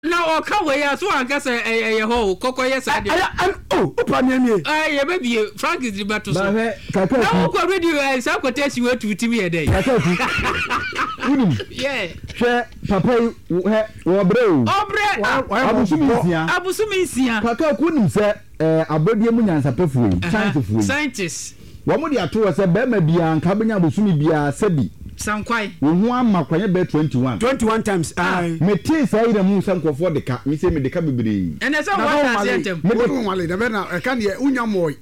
na o ka we ya so anka say eye ho kokoye sa de opa ne nie ye be Frank is ribato so na ko radio sa quotation we tutimi ye dey unim hwe papa wo breu abusumi nsia kaka ku nim se abodie mu nyansa pafuo scientist wo mo de ato se be ma bia nka benya abusumi bia sabi sankwai wo ho amakwanye be 21 times me tin say ire mu sankofo de ka me say me de ka bebre ene say what asentem me do wale na be na e ka ne unya moy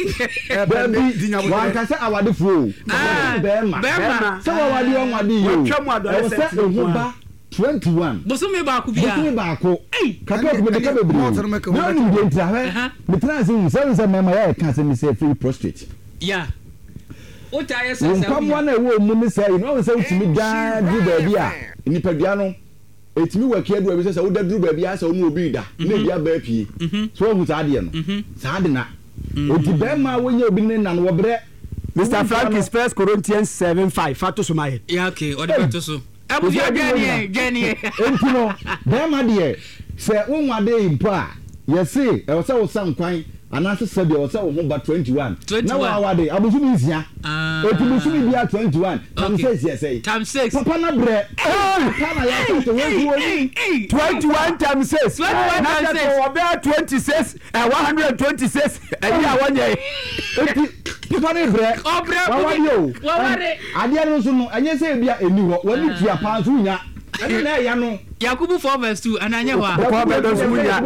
wan ka say awade fo be ma say awade on wade yo twam adolescent ho ba 21 busumi ba ku bia kaka ku de ka bebre no ni de ntra me transin say me ma ya ka say me say free prostrate yeah otaye say come one e mu ni say no say utimi da du ba bia nipadua no etimi waki adu abi say wo da du ba bia say onu obi da na bia ba pie so hu sa de no sa de na oti be ma wonya obi ni na no wobre Mr. Frank is 1 Corinthians 7:5 fato so maye yeah okay o de fato so abu ya gani enti no be ma de say wo nwade impo a yesi e wo say wo san kwan anase sabi o say wo ho ba 21 na wa wade abusumi nsia etibusumi bia 21 tam 6 yes tam 6 papa na bre papa ya to we 21 times 6 na to wo be 26 126 eya wonye eti papa na bre wa wade ade no so no anye say bia eni ho wani tua pa so nya ene na ya no Yakubu 4:2 ananya wa ko be do sunya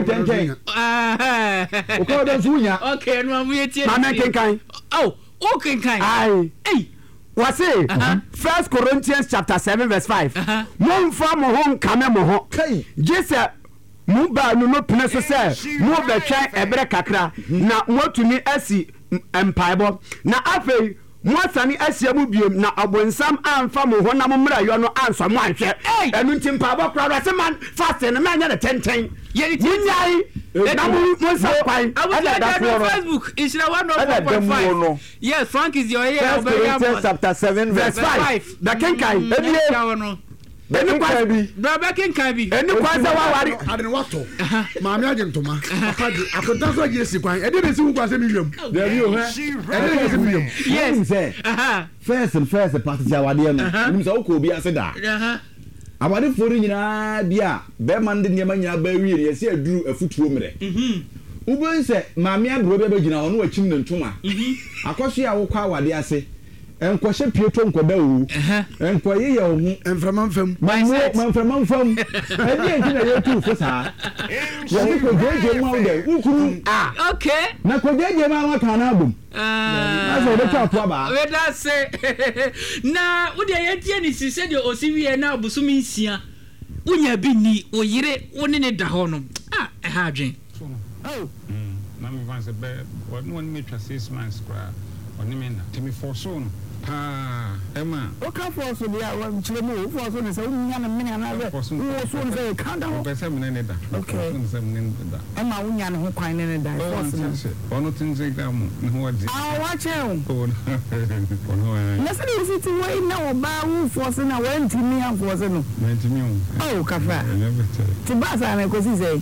ko do sunya okay no amu yetie mama kenkan kenkan ai wase 1 Corinthians chapter 7:5 mo mfa mo ho nkame mo ho Jesus mu ba no pene so se mo be twan ebre kakra na motumi asi empaibo na afei Mwasani asiamu biem na abonsam amfa mo honam mra yo no anso mo anhwe enu ntimpa ba kra se man fast na ma nya de tenten munyai na mo sa kwan Facebook is 104.5 yes Frank is your here chapter 7:5 da kenkai eni kwa bi brother kenkai bi eni kwa se wa wari adene wato maami agentoma papa di akoda so yesi kwan e de si wu kwa se mi wiem there you e de si mi wiem yes first part ya wade no nim so ko obi ase da abade fori nyina bia be man de nyama nyina ba wi ye se aduru afuturo mere ubon se maami abro be gina ho no achim ne ntoma akoso ya wo kwa wade ase enkwose pieto nkoda wu enkoye ye ohu enframamfam manframamfam edi enti na ye tu fo sa ye ko jeje mu awde ukuru okay na ko jeje ma wa kana abum aso de ta po ba we da se na wo de ye tie ni sise de osiwie na abusumi nsia unya bi ni oyire woni ne da ho no e ha adwen na me van se be won me twa 6 months kra oni me na temi for so no Emma. Okay, for so they are one chilemo for so say unya na mene na we. So no say count down. Okay. Emma unya na ho kwan ne da. Ono tinze ga mu ne ho adi. Watch him. Ono. Na say you fit way na oba wu for so na we ntimi am for so no. Ntimi o. Oh, kafa. Ti basa na ko si say.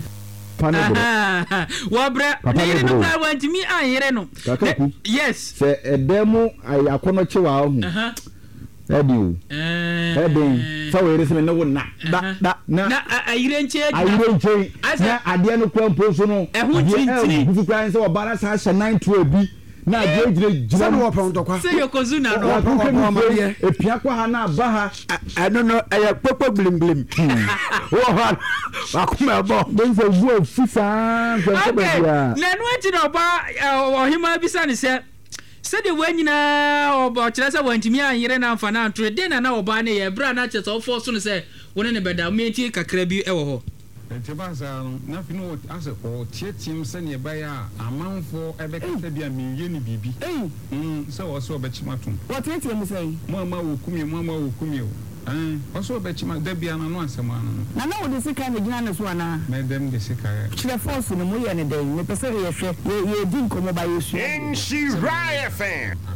Wabre ne no kwa wantimi anyere no yes se edemu ayakono chewa hu edu edin so we reseme no na na ayire nche na ade no kwa mposo no hu kwan se obara sa hye 9 to abi na jira no wopon dokwa se yokozu na no epia kwa ha na ba ha eno no eye popo blim wo ha akoma bo den se bu afisa kwa bia na no ati no ba ohima bisa ne se de wanyina obo kire se wantimi anyere na amfa na antore den na oba ne ye bra na chese ofo so ne se woni ne beda menti kakra bi ewo ho Tebasa na fino ase o tietim se ne ba ya amanfo ebekata bia menye ni bibi so o so obechimatum what tietim say mo ama wo kumi o o so obechima da bia na no asema no na wo de sika ne gina ne so ana medem de sika kire force ne mo ye ne den me pese ye hwe ye din komo ba yesu Shiraya fan